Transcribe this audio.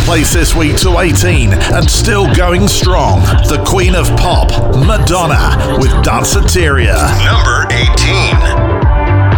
place this week to 18 and still going strong. The Queen of Pop, Madonna, with Danceteria. Number 18.